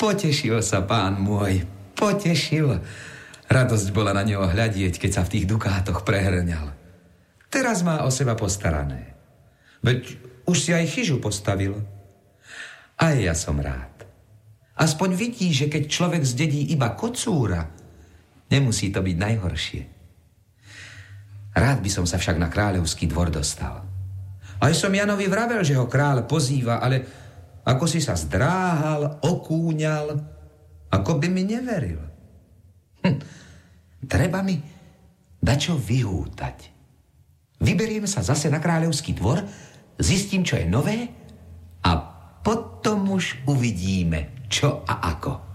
Potešil sa pán môj, potešil. Radosť bola na neho hľadieť, keď sa v tých dukátoch prehrňal. Teraz má o seba postarané. Veď už si aj chyžu postavil. Aj ja som rád. Aspoň vidí, že keď človek zdedí iba kocúra, nemusí to byť najhoršie. Rád by som sa však na kráľovský dvor dostal. Aj som Janovi vravel, že ho kráľ pozýva, ale ako si sa zdráhal, okúňal, ako by mi neveril. Treba mi dačo vyhútať. Vyberiem sa zase na kráľovský dvor, zistím, čo je nové a potom už uvidíme, čo a ako.